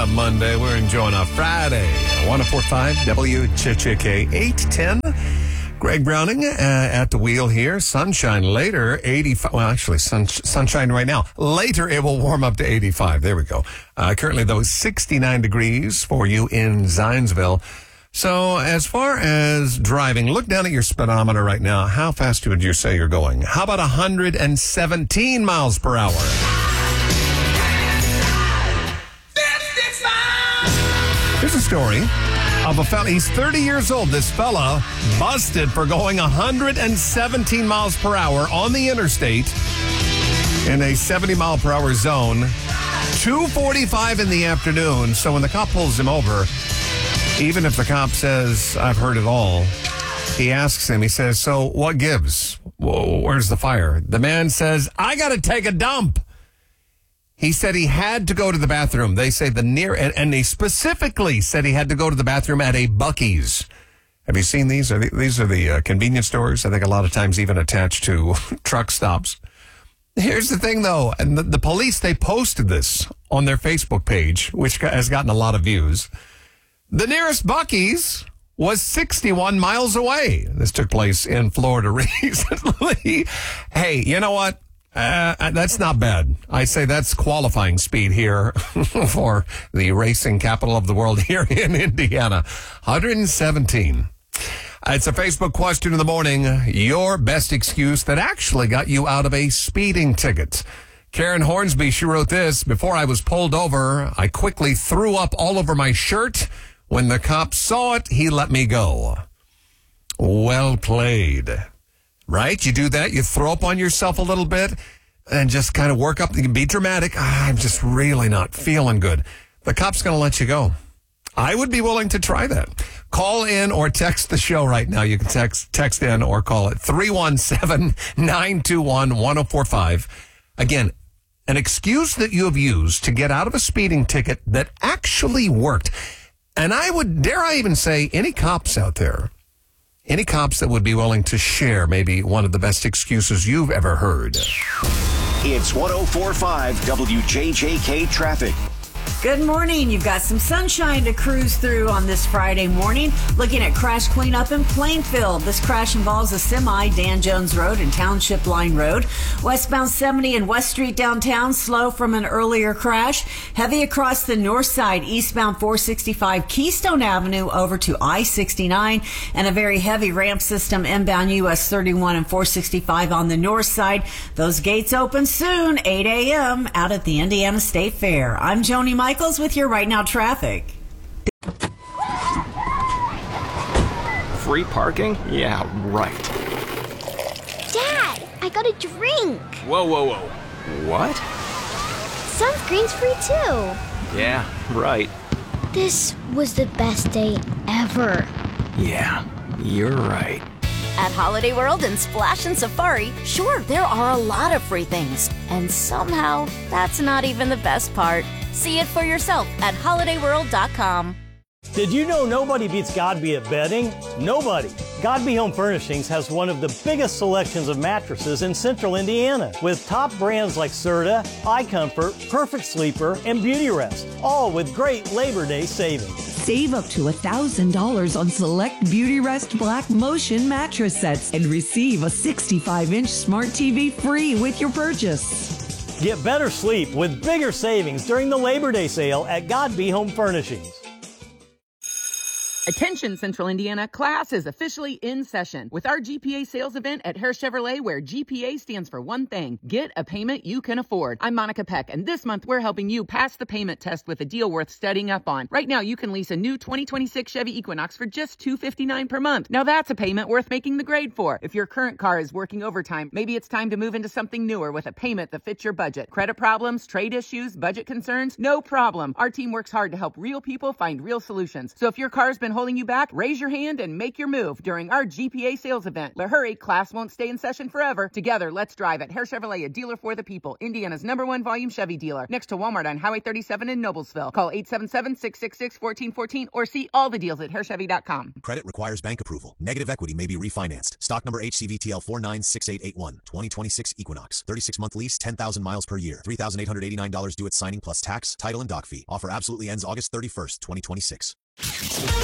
Monday. We're enjoying a Friday. 104.5 WCHK 810. Greg Browning at the wheel here. Sunshine later, 85. Well, actually, sunshine right now. Later, it will warm up to 85. There we go. Currently, though, 69 degrees for you in Zionsville. So, as far as driving, look down at your speedometer right now. How fast would you say you're going? How about 117 miles per hour? Here's a story of a fella. He's 30 years old. This fella busted for going 117 miles per hour on the interstate in a 70 mile per hour zone. 2:45 in the afternoon. So when the cop pulls him over, even if the cop says, I've heard it all, he asks him, he says, so what gives? Where's the fire? The man says, I got to take a dump. He said he had to go to the bathroom. They say and they specifically said he had to go to the bathroom at a Buc-ee's. Have you seen these? These are the convenience stores, I think a lot of times even attached to truck stops. Here's the thing, though, and the police, they posted this on their Facebook page, which has gotten a lot of views. The nearest Buc-ee's was 61 miles away. This took place in Florida recently. Hey, you know what? That's not bad. I say that's qualifying speed here for the racing capital of the world here in Indiana. 117. It's a Facebook question in the morning. Your best excuse that actually got you out of a speeding ticket. Karen Hornsby, she wrote this. Before I was pulled over, I quickly threw up all over my shirt. When the cop saw it, he let me go. Well played. Right? You do that. You throw up on yourself a little bit and just kind of work up. You can be dramatic. I'm just really not feeling good. The cop's going to let you go. I would be willing to try that. Call in or text the show right now. You can text in or call it 317-921-1045. Again, an excuse that you have used to get out of a speeding ticket that actually worked. And dare I even say, any cops out there, any cops that would be willing to share maybe one of the best excuses you've ever heard. It's 104.5 WJJK Traffic. Good morning. You've got some sunshine to cruise through on this Friday morning. Looking at crash cleanup in Plainfield. This crash involves a semi, Dan Jones Road and Township Line Road. Westbound 70 and West Street downtown, slow from an earlier crash. Heavy across the north side, eastbound 465 Keystone Avenue over to I-69. And a very heavy ramp system inbound US 31 and 465 on the north side. Those gates open soon, 8 a.m. out at the Indiana State Fair. I'm Joni Michaels with your Right Now traffic. Free parking? Yeah, right. Dad, I got a drink. Whoa. What? Sunscreen's free too. Yeah, right. This was the best day ever. Yeah, you're right. At Holiday World and Splash and Safari, sure, there are a lot of free things. And somehow, that's not even the best part. See it for yourself at holidayworld.com. Did you know nobody beats Godby at bedding? Nobody. Godby Home Furnishings has one of the biggest selections of mattresses in central Indiana, with top brands like Serta, iComfort, Perfect Sleeper, and Beauty Rest, all with great Labor Day savings. Save up to $1,000 on select Beauty Rest Black Motion mattress sets and receive a 65-inch smart TV free with your purchase. Get better sleep with bigger savings during the Labor Day sale at Godby Home Furnishings. Attention Central Indiana, class is officially in session with our GPA sales event at Hare Chevrolet, where GPA stands for one thing: get a payment you can afford. I'm Monica Peck, and this month we're helping you pass the payment test with a deal worth studying up on. Right now you can lease a new 2026 Chevy Equinox for just $259 per month. Now that's a payment worth making the grade for. If your current car is working overtime, maybe it's time to move into something newer with a payment that fits your budget. Credit problems, trade issues, budget concerns? No problem. Our team works hard to help real people find real solutions. So if your car's been holding you back? Raise your hand and make your move during our GPA sales event. But hurry, class won't stay in session forever. Together, let's drive at Hare Chevrolet, a dealer for the people. Indiana's #1 volume Chevy dealer. Next to Walmart on Highway 37 in Noblesville. Call 877-666-1414 or see all the deals at HareChevy.com. Credit requires bank approval. Negative equity may be refinanced. Stock number HCVTL 496881. 2026 Equinox. 36-month lease, 10,000 miles per year. $3,889 due at signing plus tax, title, and dock fee. Offer absolutely ends August 31st, 2026.